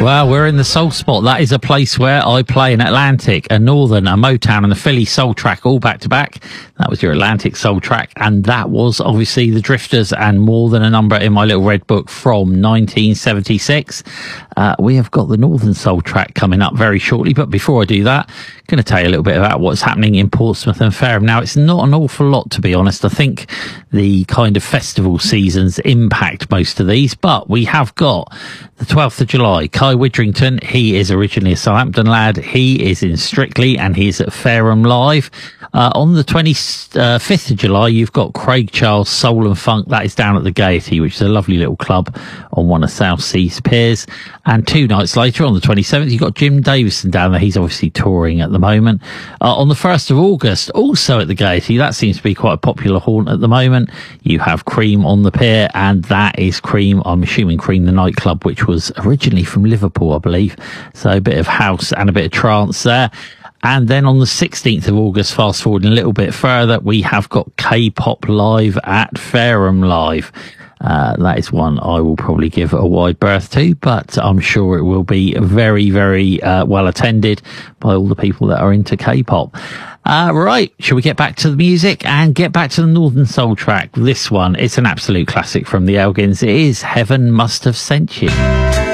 Well, we're in the soul spot. That is a place where I play an Atlantic, a Northern, a Motown and a Philly soul track all back to back. That was your Atlantic soul track. And that was obviously the Drifters and More Than a Number in My Little Red Book from 1976. We have got the Northern soul track coming up very shortly. But before I do that, I'm going to tell you a little bit about what's happening in Portsmouth and Fareham. Now, it's not an awful lot, to be honest. I think the kind of festival seasons impact most of these, but we have got the 12th of July, Kai Widrington. He is originally a Southampton lad. He is in Strictly and he's at Fareham Live. On the 25th of July, you've got Craig Charles Soul and Funk. That is down at the Gaiety, which is a lovely little club on one of South Sea's piers. And 2 nights later, on the 27th, you've got Jim Davison down there. He's obviously touring at the moment. On the 1st of August, also at the Gaiety, that seems to be quite a popular haunt at the moment. You have Cream on the pier, and that is Cream, I'm assuming Cream the nightclub, which was originally from Liverpool, I believe. So a bit of house and a bit of trance there. And then on the 16th of August, fast forwarding a little bit further, we have got K-pop live at Fareham Live. That is one I will probably give a wide berth to, but I'm sure it will be very, very well attended by all the people that are into K-pop. Right, shall we get back to the music and get back to the Northern Soul track? This one, it's an absolute classic from the Elgins. It is Heaven Must Have Sent You.